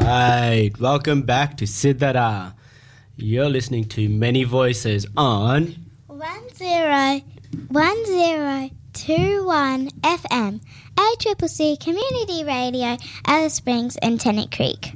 right, welcome back to Siddhara. You're listening to Many Voices on 1021 FM, ACCC Community Radio, Alice Springs and Tennant Creek.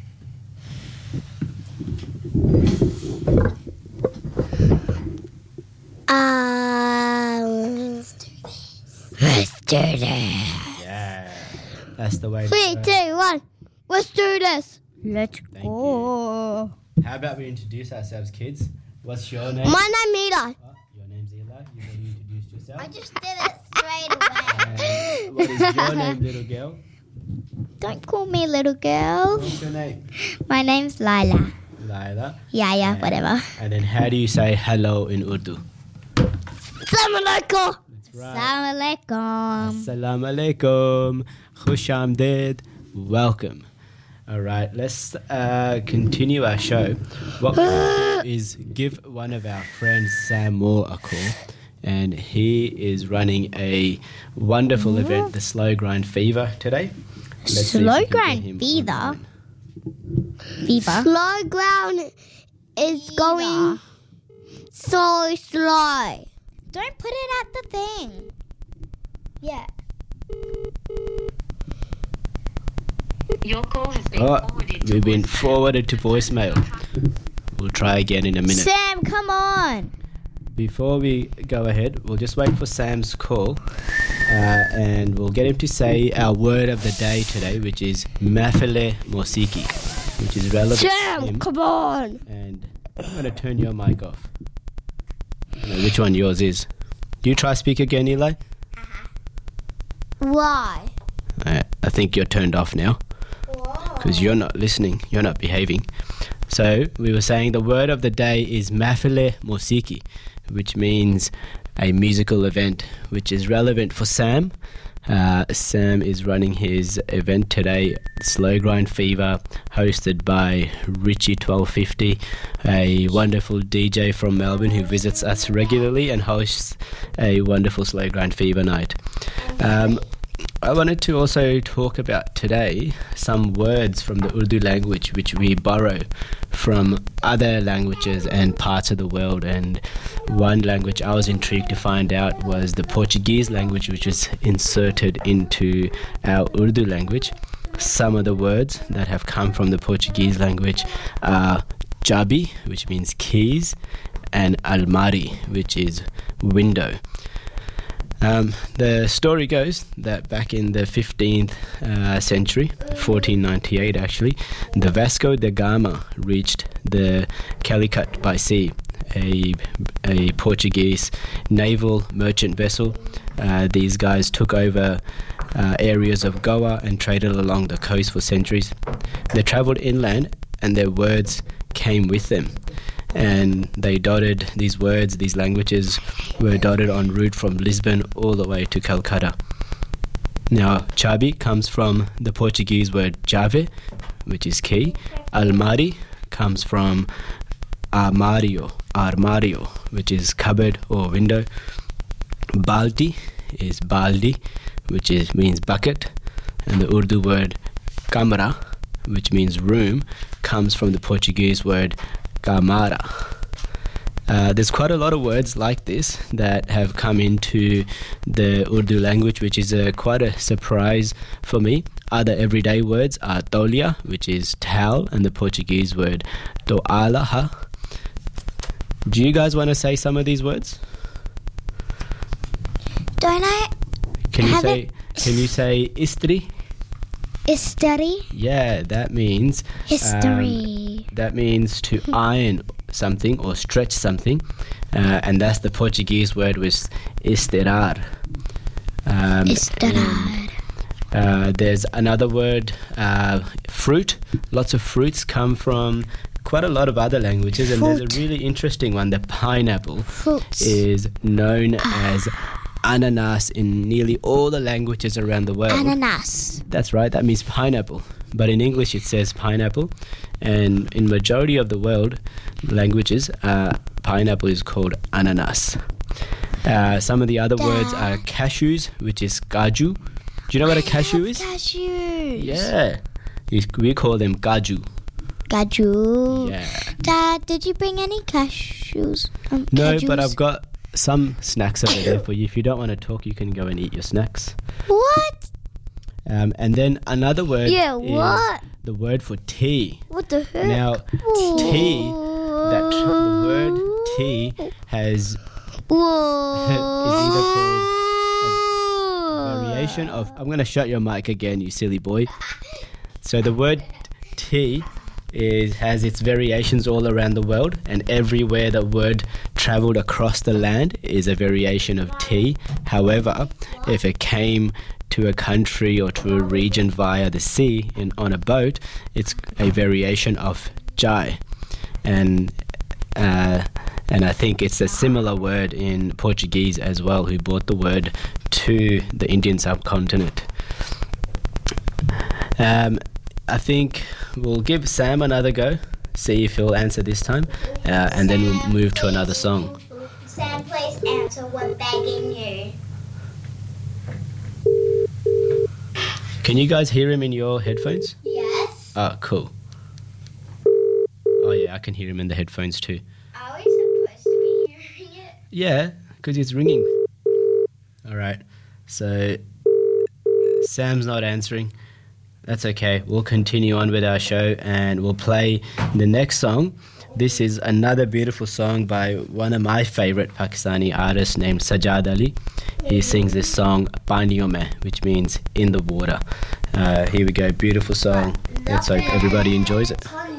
Let's do this. Yeah, that's the way. 3, 2, 1. Let's do this. Let's Thank go. How about we introduce ourselves, kids? What's your name? My name's Eli. Oh, your name's Eli. You already introduced yourself. I just did it straight away. And what is your name, little girl? Don't call me little girl. What's your name? My name's Lila. Lila. Yeah, And- whatever. And then how do you say hello in Urdu? Assalamualaikum. That's right. Assalamualaikum. Assalamu alaikum. Khush amdeed. Welcome. All right, let's continue our show. What we're going to do is give one of our friends, Sam Moore, a call. And he is running a wonderful event, the Slow Grind Fever, today. Let's see if Slow we can get Grind him Fever? online. Fever. Slow ground is going so slow. Don't put it at the thing. Yeah. Your call has been Oh, forwarded to we've been voicemail. forwarded to voicemail. We'll try again in a minute. Sam, come on. Before we go ahead, we'll just wait for Sam's call and we'll get him to say our word of the day today, which is Mafele Mosiki, which is relevant to Sam, him. come on. And I'm going to turn your mic off. I don't know which one yours is. Do you try speak again, Eli? Why? I think you're turned off now because you're not listening. You're not behaving. So we were saying the word of the day is Mafele Mosiki, which means a musical event, which is relevant for Sam. Sam is running his event today, Slow Grind Fever, hosted by Richie 1250, a wonderful DJ from Melbourne who visits us regularly and hosts a wonderful Slow Grind Fever night. I wanted to also talk about today some words from the Urdu language which we borrow from other languages and parts of the world, and one language I was intrigued to find out was the Portuguese language, which was inserted into our Urdu language. Some of the words that have come from the Portuguese language are jabi, which means keys, and almari, which is window. The story goes that back in the 15th century, 1498 actually, the Vasco da Gama reached the Calicut by sea, a Portuguese naval merchant vessel. These guys took over areas of Goa and traded along the coast for centuries. They travelled inland and their words came with them. And they dotted these words, these languages were dotted en route from Lisbon all the way to Calcutta. Now, chabi comes from the Portuguese word chave, which is key. Almari comes from armario, which is cupboard or window. Baldi is baldi, which means bucket. And the Urdu word kamara, which means room, comes from the Portuguese word Camara. There's quite a lot of words like this that have come into the Urdu language, which is quite a surprise for me. Other everyday words are tolia, which is towel, and the Portuguese word toalaha. Do you guys want to say some of these words? Don't I Can have you say istri? history? Yeah, that means History. that means to iron something or stretch something, and that's the Portuguese word was estirar. Estirar. There's another word, fruit. Lots of fruits come from quite a lot of other languages, and there's a really interesting one. The pineapple Fruits. is known as ananas in nearly all the languages around the world. Ananas. That's right, that means pineapple. But in English it says pineapple, and in majority of the world languages, pineapple is called ananas. Some of the other words are cashews, which is kaju. Do you know what a cashew is? Cashews. Yeah. We call them kaju. Kaju. Yeah. Dad, did you bring any cashews? No, Kajus? but I've got some snacks over there for you. If you don't want to talk, you can go and eat your snacks. What? And then another word Yeah, is what? the word for tea. What the heck? Now, tea, the word tea has Whoa. is either called a variation of... I'm going to shut your mic again, you silly boy. So the word tea has its variations all around the world, and everywhere the word travelled across the land is a variation of tea. However, if it came to a country or to a region via the sea on a boat, it's a variation of chai. And I think it's a similar word in Portuguese as well, who brought the word to the Indian subcontinent. I think we'll give Sam another go, see if he'll answer this time, and then we'll move to another song. Sam, please answer. We're begging you. Can you guys hear him in your headphones? Yes. Oh, cool. Oh yeah, I can hear him in the headphones too. Are we supposed to be hearing it? Yeah, because it's ringing. All right, so Sam's not answering. That's okay. We'll continue on with our show and we'll play the next song. This is another beautiful song by one of my favorite Pakistani artists named Sajad Ali. He sings this song Paniyon Mein, which means in the water. Here we go, beautiful song. Let's hope everybody enjoys it.